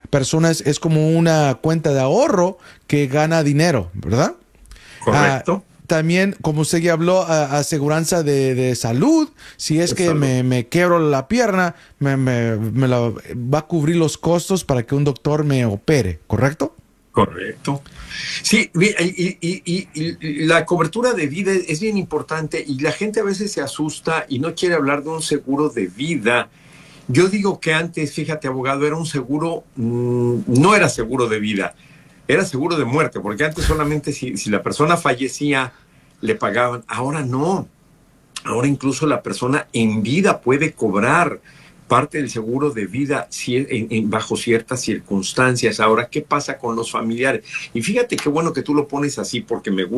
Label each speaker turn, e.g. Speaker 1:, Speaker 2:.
Speaker 1: personas es como una cuenta de ahorro que gana dinero, ¿verdad? Ah,
Speaker 2: Correcto.
Speaker 1: también, como usted ya habló, aseguranza de salud. Si es que
Speaker 2: Salud.
Speaker 1: me quebro la pierna, va a cubrir los costos para que un doctor me opere, ¿correcto?
Speaker 2: Correcto. Sí, y la cobertura de vida es bien importante y la gente a veces se asusta y no quiere hablar de un seguro de vida. Yo digo que antes, fíjate, abogado, era un seguro, no era seguro de vida, era seguro de muerte, porque antes solamente si la persona fallecía, le pagaban. Ahora no. Ahora incluso la persona en vida puede cobrar parte del seguro de vida bajo ciertas circunstancias. Ahora, ¿qué pasa con los familiares? Y fíjate qué bueno que tú lo pones así, porque me gusta.